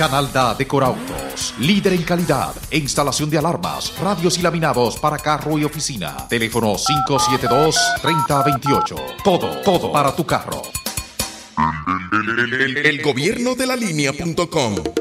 Canalda Decorautos, líder en calidad e instalación de alarmas, radios y laminados para carro y oficina. Teléfono 572-3028. Todo para tu carro. El gobierno de la línea.com